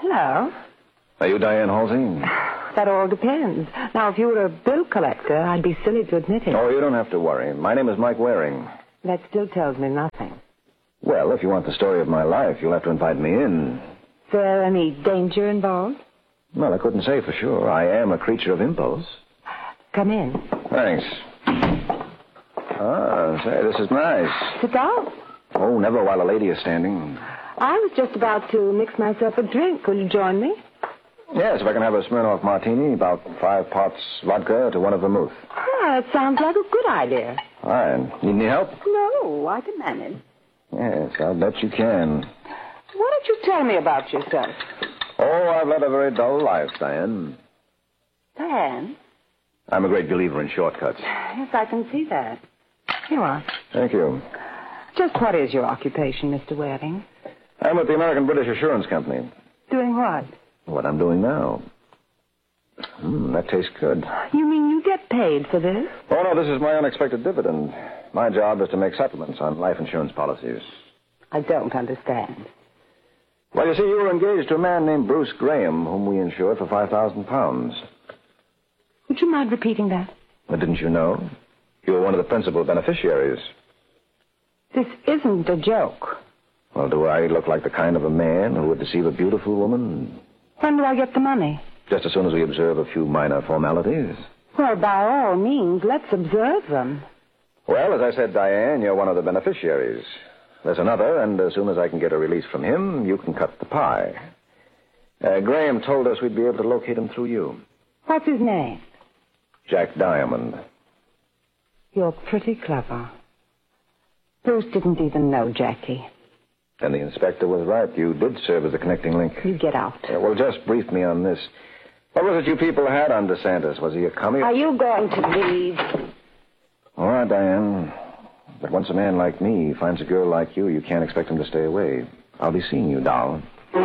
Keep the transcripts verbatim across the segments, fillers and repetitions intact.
Hello. Are you Diane Halsey? That all depends. Now, if you were a bill collector, I'd be silly to admit it. Oh, you don't have to worry. My name is Mike Waring. That still tells me nothing. Well, if you want the story of my life, you'll have to invite me in. Is there any danger involved? Well, I couldn't say for sure. I am a creature of impulse. Come in. Thanks. Ah, say, this is nice. Sit down. Oh, never while a lady is standing. I was just about to mix myself a drink. Will you join me? Yes, if I can have a Smirnoff martini, about five pots vodka to one of vermouth. Ah, that sounds like a good idea. Fine. Need any help? No, I can manage. Yes, I'll bet you can. Why don't you tell me about yourself? Oh, I've led a very dull life, Diane. Diane? I'm a great believer in shortcuts. Yes, I can see that. Here you are. Thank you. Just what is your occupation, Mister Waring? I'm with the American British Assurance Company. Doing what? What I'm doing now. Mm, that tastes good. You mean you get paid for this? Oh, no, this is my unexpected dividend. My job is to make settlements on life insurance policies. I don't understand. Well, you see, you were engaged to a man named Bruce Graham, whom we insured for five thousand pounds. Would you mind repeating that? But didn't you know? You were one of the principal beneficiaries. This isn't a joke. Well, do I look like the kind of a man who would deceive a beautiful woman? When do I get the money? Just as soon as we observe a few minor formalities. Well, by all means, let's observe them. Well, as I said, Diane, you're one of the beneficiaries. There's another, and as soon as I can get a release from him, you can cut the pie. Uh, Graham told us we'd be able to locate him through you. What's his name? Jack Diamond. You're pretty clever. Bruce didn't even know Jackie. And the inspector was right. You did serve as a connecting link. You get out. Uh, well, just brief me on this. What was it you people had on DeSantis? Was he a commie? Are you going to leave? All right, Diane. But once a man like me finds a girl like you, you can't expect him to stay away. I'll be seeing you, doll.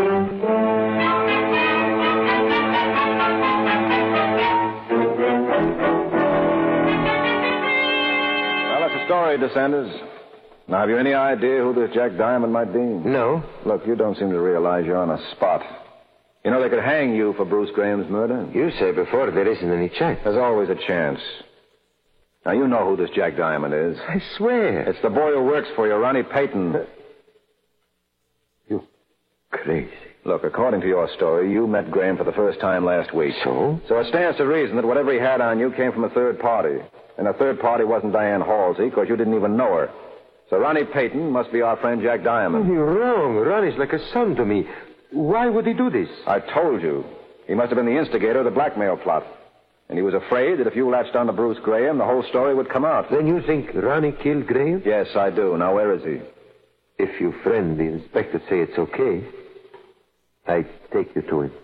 Well, that's the story, DeSantis. Now, have you any idea who this Jack Diamond might be? No. Look, you don't seem to realize you're on a spot. You know, they could hang you for Bruce Graham's murder. You say before there isn't any chance. There's always a chance. Now, you know who this Jack Diamond is. I swear. It's the boy who works for you, Ronnie Payton. You crazy. Look, according to your story, you met Graham for the first time last week. So? So it stands to reason that whatever he had on you came from a third party. And the third party wasn't Diane Halsey, because you didn't even know her. So Ronnie Payton must be our friend Jack Diamond. You're wrong. Ronnie's like a son to me. Why would he do this? I told you. He must have been the instigator of the blackmail plot. And he was afraid that if you latched on to Bruce Graham, the whole story would come out. Then you think Ronnie killed Graham? Yes, I do. Now, where is he? If you friend the inspector say it's okay, I take you to him.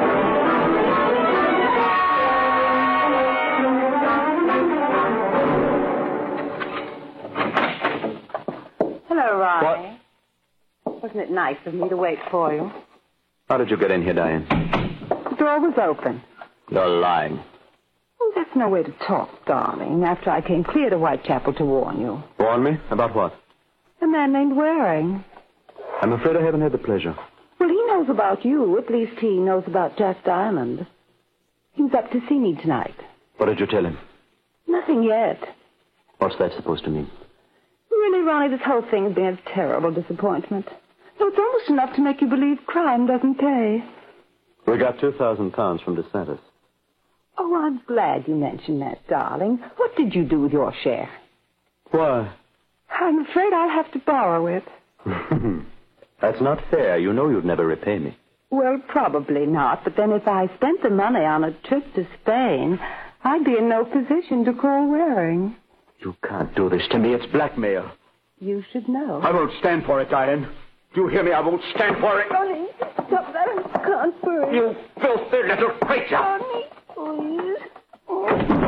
Hello, Ronnie. What? Wasn't it nice of me to wait for you? How did you get in here, Diane? The door was open. You're lying. Oh, that's no way to talk, darling, after I came clear to Whitechapel to warn you. Warn me? About what? A man named Waring. I'm afraid I haven't had the pleasure. Well, he knows about you. At least he knows about Jack Diamond. He was up to see me tonight. What did you tell him? Nothing yet. What's that supposed to mean? Really, Ronnie, this whole thing has been a terrible disappointment. No, it's almost enough to make you believe crime doesn't pay. We got two thousand pounds from DeSantis. Oh, I'm glad you mentioned that, darling. What did you do with your share? Why? I'm afraid I'll have to borrow it. That's not fair. You know you'd never repay me. Well, probably not. But then if I spent the money on a trip to Spain, I'd be in no position to call Waring. You can't do this to me. It's blackmail. You should know. I won't stand for it, Diane. Do you hear me? I won't stand for it. Ronnie, stop that. I can't bear it. You filthy little creature. Ronnie, please.